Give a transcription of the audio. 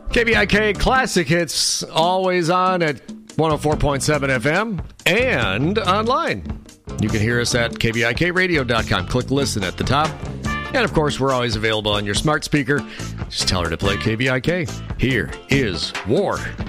KBIK Classic Hits, always on at 104.7 FM and online. You can hear us at kbikradio.com. Click listen at the top. And, of course, we're always available on your smart speaker. Just tell her to play KBIK. Here is War.